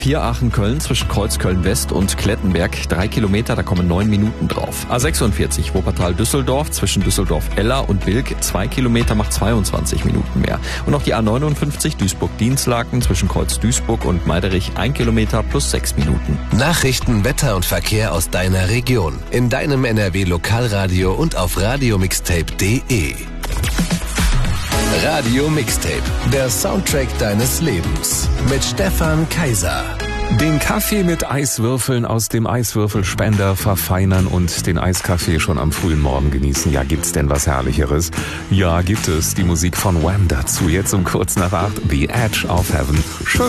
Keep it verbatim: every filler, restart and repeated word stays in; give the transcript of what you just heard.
vier Aachen-Köln zwischen Kreuzköln-West und Klettenberg, drei Kilometer, da kommen neun Minuten drauf. A sechsundvierzig Wuppertal-Düsseldorf zwischen Düsseldorf-Eller und Bilk, zwei Kilometer macht zweiundzwanzig Minuten mehr. Und auch die A neunundfünfzig Duisburg-Dienstlaken zwischen Kreuz Duisburg und Meiderich, ein Kilometer plus sechs Minuten. Nachrichten, Wetter und Verkehr aus deiner Region. In deinem N R W-Lokalradio und auf radiomixtape punkt de. Radio Mixtape, der Soundtrack deines Lebens. Mit Stefan Kaiser. Den Kaffee mit Eiswürfeln aus dem Eiswürfelspender verfeinern und den Eiskaffee schon am frühen Morgen genießen. Ja, gibt's denn was Herrlicheres? Ja, gibt es. Die Musik von Wham dazu. Jetzt um kurz nach acht. The Edge of Heaven. Schön.